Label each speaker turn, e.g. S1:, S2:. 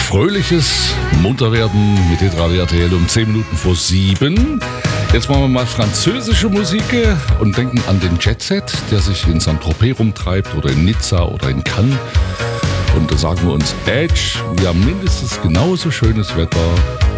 S1: fröhliches Munterwerden mit Radio RTL um 10 Minuten vor 7. Jetzt machen wir mal französische Musik und denken an den Jet-Set, der sich in Saint-Tropez rumtreibt oder in Nizza oder in Cannes. Und da sagen wir uns, Edge, wir haben mindestens genauso schönes Wetter